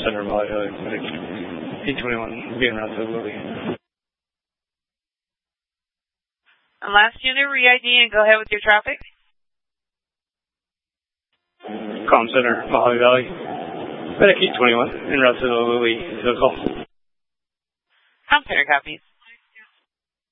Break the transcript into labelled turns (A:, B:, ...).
A: Center, Mojave Valley, 821, being route to Lily.
B: And last unit, re-ID and go ahead with your traffic.
A: Com Center, Mojave Valley, FedEx 821, en route to the Lily vehicle.
B: Com Center copies.